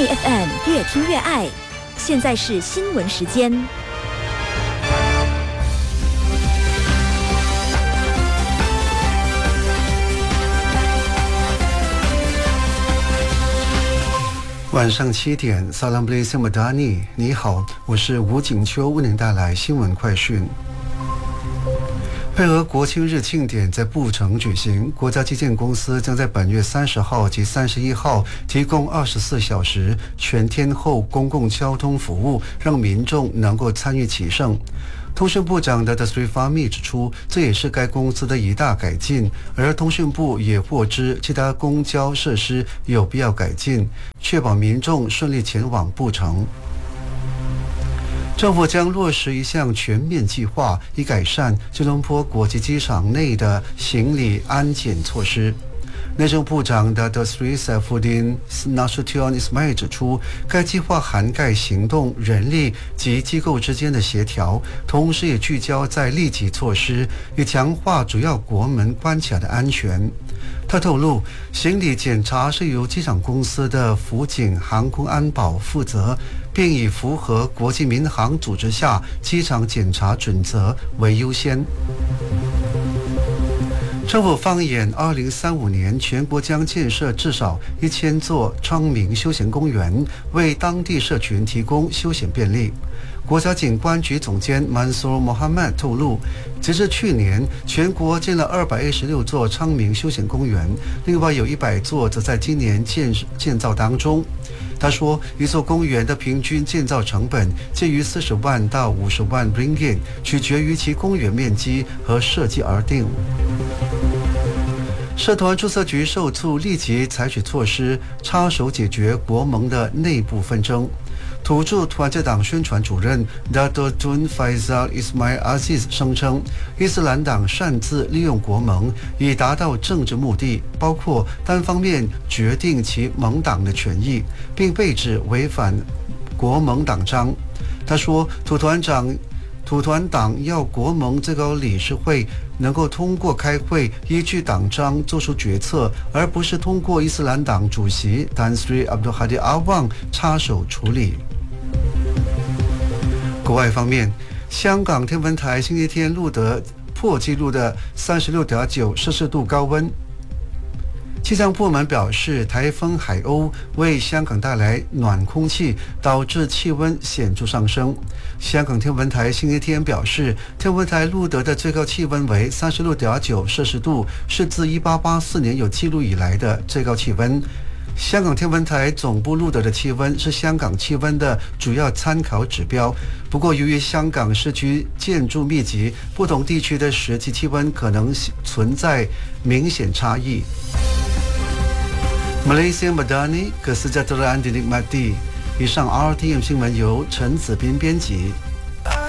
My FM 越听越爱。现在是新闻时间。 晚上7点 Salam Alaikum Madani， 你好，我是吴景秋，为您带来新闻快讯。配合国庆日庆典在布城举行，国家基建公司将在本月30号及31号提供24小时全天候公共交通服务，让民众能够参与其中。通讯部长的 Sri Fahmi 指出，这也是该公司的一大改进，而通讯部也获知其他公交设施有必要改进，确保民众顺利前往布城。政府将落实一项全面计划，以改善吉隆坡国际机场内的行李安检措施。内政部长的 Sri Saifuddin Nasution Ismail 指出，该计划涵盖行动、人力及机构之间的协调，同时也聚焦在立即措施，以强化主要国门关卡的安全。他透露，行李检查是由机场公司的辅警航空安保负责，并以符合国际民航组织下机场检查准则为优先。政府放眼2035年，全国将建设至少1000座昌明休闲公园，为当地社群提供休闲便利。国家景观局总监 Mansour Mohamad 透露，截至去年，全国建了216座昌明休闲公园，另外有100座则在今年建造当中。他说，一座公园的平均建造成本介于40万到50万 ringgit， 取决于其公园面积和设计而定。社团注册局受促立即采取措施，插手解决国盟的内部纷争。土著团结党宣传主任 Dato Tun Faisal Ismail Aziz 声称，伊斯兰党擅自利用国盟以达到政治目的，包括单方面决定其盟党的权益，并被指违反国盟党章。他说，土团党要国盟最高理事会能够通过开会依据党章做出决策，而不是通过伊斯兰党主席 Tan Sri Abdul Hadi Awang 插手处理。国外方面，香港天文台星期天录得破纪录的36.9摄氏度高温。气象部门表示，台风海鸥为香港带来暖空气，导致气温显著上升。香港天文台星期天表示，天文台录得的最高气温为36.9摄氏度，是自1884年有记录以来的最高气温。香港天文台总部录得的气温是香港气温的主要参考指标，不过由于香港市区建筑密集，不同地区的实际气温可能存在明显差异。Malaysia Madani Kesejahteraan dinikmati。以上 RTM 新闻由陈子斌编辑。